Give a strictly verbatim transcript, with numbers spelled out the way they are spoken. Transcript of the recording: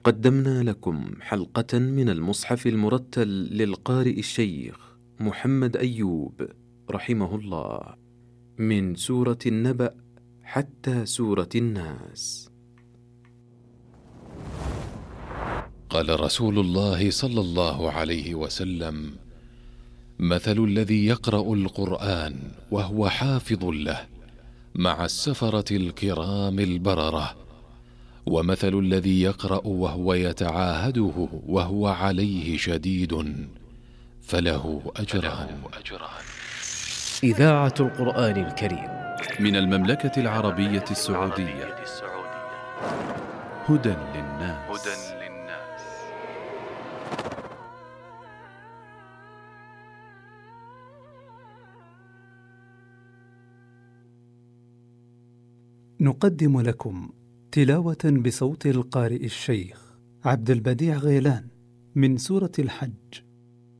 قدمنا لكم حلقة من المصحف المرتل للقارئ الشيخ محمد أيوب رحمه الله، من سورة النبأ حتى سورة الناس. قال رسول الله صلى الله عليه وسلم: مثل الذي يقرأ القرآن وهو حافظ له مع السفرة الكرام البررة، ومثل الذي يقرأ وهو يتعاهده وهو عليه شديد فله أجران. إذاعة القرآن الكريم من المملكة العربية السعودية. هدى للناس. نقدم لكم تلاوة بصوت القارئ الشيخ عبد البديع غيلان من سورة الحج،